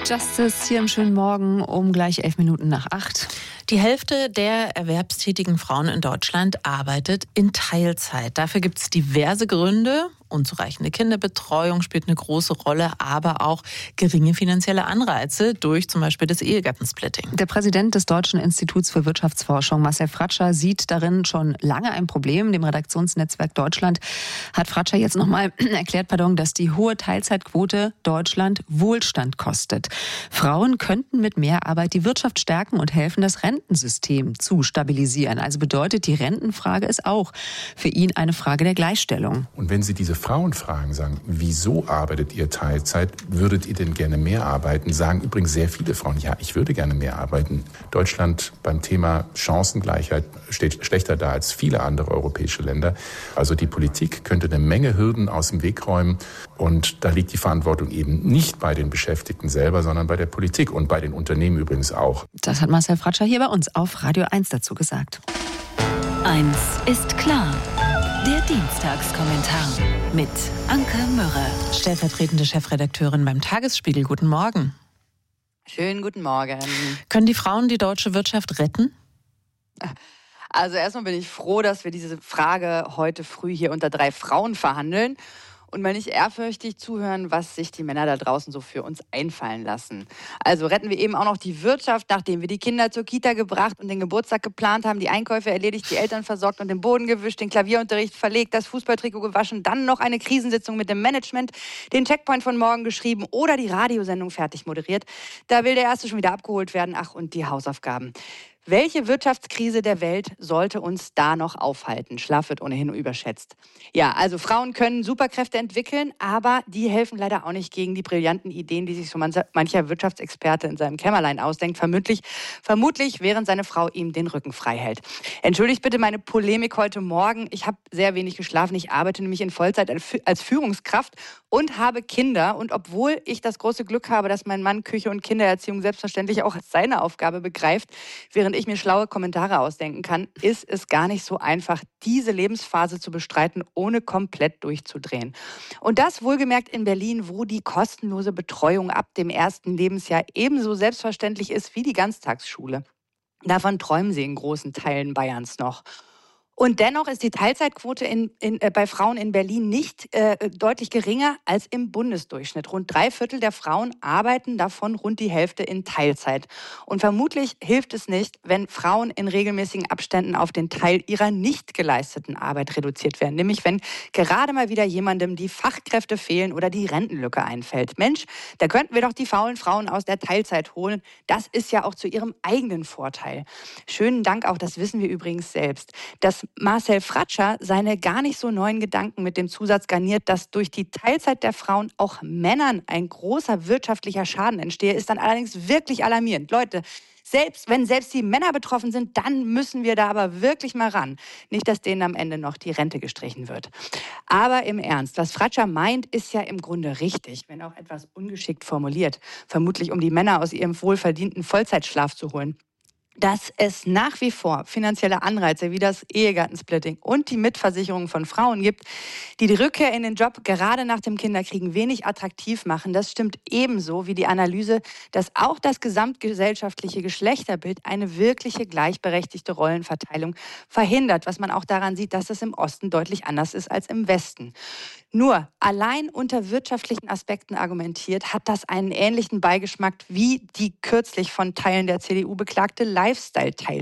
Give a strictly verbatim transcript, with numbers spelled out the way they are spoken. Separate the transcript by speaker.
Speaker 1: Justice hier im schönen Morgen um gleich elf Minuten nach acht.
Speaker 2: Die Hälfte der erwerbstätigen Frauen in Deutschland arbeitet in Teilzeit. Dafür gibt es diverse Gründe. Unzureichende Kinderbetreuung spielt eine große Rolle, aber auch geringe finanzielle Anreize durch zum Beispiel das Ehegattensplitting.
Speaker 1: Der Präsident des Deutschen Instituts für Wirtschaftsforschung, Marcel Fratscher, sieht darin schon lange ein Problem. Dem Redaktionsnetzwerk Deutschland hat Fratscher jetzt nochmal erklärt, pardon, dass die hohe Teilzeitquote Deutschland Wohlstand kostet. Frauen könnten mit mehr Arbeit die Wirtschaft stärken und helfen, das Rentensystem zu stabilisieren. Also bedeutet, die Rentenfrage ist auch für ihn eine Frage der Gleichstellung.
Speaker 3: Und wenn Sie diese Frauen fragen, sagen, wieso arbeitet ihr Teilzeit? Würdet ihr denn gerne mehr arbeiten? Sagen übrigens sehr viele Frauen, ja, ich würde gerne mehr arbeiten. Deutschland beim Thema Chancengleichheit steht schlechter da als viele andere europäische Länder. Also die Politik könnte eine Menge Hürden aus dem Weg räumen. Und da liegt die Verantwortung eben nicht bei den Beschäftigten selber, sondern bei der Politik und bei den Unternehmen übrigens auch.
Speaker 1: Das hat Marcel Fratscher hier bei uns auf Radio eins dazu gesagt.
Speaker 4: Eins ist klar. Der Dienstagskommentar mit Anke Mürre,
Speaker 2: stellvertretende Chefredakteurin beim Tagesspiegel. Guten Morgen.
Speaker 5: Schönen guten Morgen.
Speaker 2: Können die Frauen die deutsche Wirtschaft retten?
Speaker 5: Also erstmal bin ich froh, dass wir diese Frage heute früh hier unter drei Frauen verhandeln und mal nicht ehrfürchtig zuhören, was sich die Männer da draußen so für uns einfallen lassen. Also retten wir eben auch noch die Wirtschaft, nachdem wir die Kinder zur Kita gebracht und den Geburtstag geplant haben, die Einkäufe erledigt, die Eltern versorgt und den Boden gewischt, den Klavierunterricht verlegt, das Fußballtrikot gewaschen, dann noch eine Krisensitzung mit dem Management, den Checkpoint von morgen geschrieben oder die Radiosendung fertig moderiert. Da will der Erste schon wieder abgeholt werden. Ach, und die Hausaufgaben. Welche Wirtschaftskrise der Welt sollte uns da noch aufhalten? Schlaf wird ohnehin überschätzt. Ja, also Frauen können Superkräfte entwickeln, aber die helfen leider auch nicht gegen die brillanten Ideen, die sich so mancher Wirtschaftsexperte in seinem Kämmerlein ausdenkt. Vermutlich, vermutlich während seine Frau ihm den Rücken frei hält. Entschuldigt bitte meine Polemik heute Morgen. Ich habe sehr wenig geschlafen. Ich arbeite nämlich in Vollzeit als Führungskraft und habe Kinder. Und obwohl ich das große Glück habe, dass mein Mann Küche und Kindererziehung selbstverständlich auch als seine Aufgabe begreift, während ich mir schlaue Kommentare ausdenken kann, ist es gar nicht so einfach, diese Lebensphase zu bestreiten, ohne komplett durchzudrehen. Und das wohlgemerkt in Berlin, wo die kostenlose Betreuung ab dem ersten Lebensjahr ebenso selbstverständlich ist wie die Ganztagsschule. Davon träumen sie in großen Teilen Bayerns noch. Und dennoch ist die Teilzeitquote in, in, äh, bei Frauen in Berlin nicht äh, deutlich geringer als im Bundesdurchschnitt. Rund drei Viertel der Frauen arbeiten, davon rund die Hälfte in Teilzeit. Und vermutlich hilft es nicht, wenn Frauen in regelmäßigen Abständen auf den Teil ihrer nicht geleisteten Arbeit reduziert werden. Nämlich wenn gerade mal wieder jemandem die Fachkräfte fehlen oder die Rentenlücke einfällt. Mensch, da könnten wir doch die faulen Frauen aus der Teilzeit holen. Das ist ja auch zu ihrem eigenen Vorteil. Schönen Dank auch, das wissen wir übrigens selbst, dass Marcel Fratscher seine gar nicht so neuen Gedanken mit dem Zusatz garniert, dass durch die Teilzeit der Frauen auch Männern ein großer wirtschaftlicher Schaden entstehe, ist dann allerdings wirklich alarmierend. Leute, selbst wenn selbst die Männer betroffen sind, dann müssen wir da aber wirklich mal ran. Nicht, dass denen am Ende noch die Rente gestrichen wird. Aber im Ernst, was Fratscher meint, ist ja im Grunde richtig, wenn auch etwas ungeschickt formuliert. Vermutlich, um die Männer aus ihrem wohlverdienten Vollzeitschlaf zu holen. Dass es nach wie vor finanzielle Anreize wie das Ehegattensplitting und die Mitversicherung von Frauen gibt, die die Rückkehr in den Job gerade nach dem Kinderkriegen wenig attraktiv machen, das stimmt ebenso wie die Analyse, dass auch das gesamtgesellschaftliche Geschlechterbild eine wirkliche gleichberechtigte Rollenverteilung verhindert, was man auch daran sieht, dass es im Osten deutlich anders ist als im Westen. Nur allein unter wirtschaftlichen Aspekten argumentiert, hat das einen ähnlichen Beigeschmack wie die kürzlich von Teilen der C D U beklagte Lifestyle-Teilzeit.